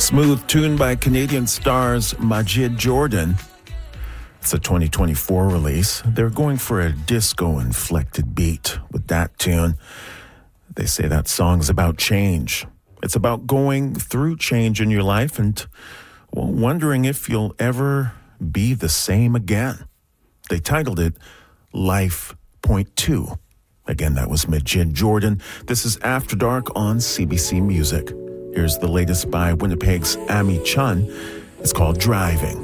Smooth tune by Canadian stars Majid Jordan. It's a 2024 release. They're going for a disco-inflected beat with that tune. They say that song's about change. It's about going through change in your life and wondering if you'll ever be the same again. They titled it Life Point 2. Again, that was Majid Jordan. This is After Dark on CBC Music. Here's the latest by Winnipeg's Amy Chun. It's called Driving.